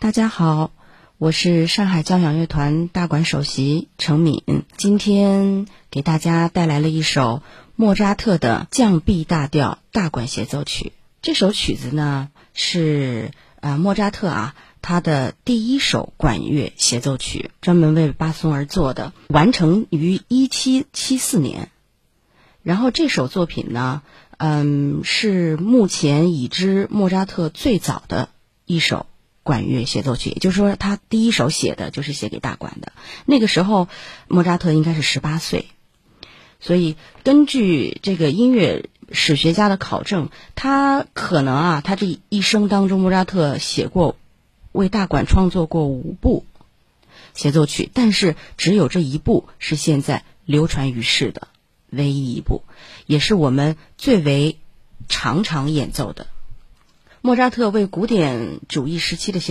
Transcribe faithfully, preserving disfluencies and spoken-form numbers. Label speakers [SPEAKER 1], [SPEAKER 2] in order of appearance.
[SPEAKER 1] 大家好，我是上海交响乐团大管首席程敏，今天给大家带来了一首莫扎特的降 B 大调大管协奏曲。这首曲子呢是呃莫扎特啊他的第一首管乐协奏曲，专门为巴松而作的，完成于一七七四年。然后这首作品呢，嗯，是目前已知莫扎特最早的一首管乐协奏曲，也就是说他第一首写的就是写给大管的。那个时候莫扎特应该是十八岁，所以根据这个音乐史学家的考证，他可能啊他这一生当中莫扎特写过为大管创作过五部协奏曲，但是只有这一部是现在流传于世的唯一一部，也是我们最为常常演奏的。莫扎特为古典主义时期的协